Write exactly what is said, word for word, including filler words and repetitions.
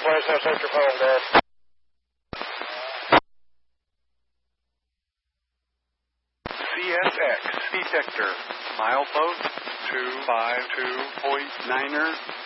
twenty-seven, search your phone, Dad. C S X detector, milepost two five two point niner.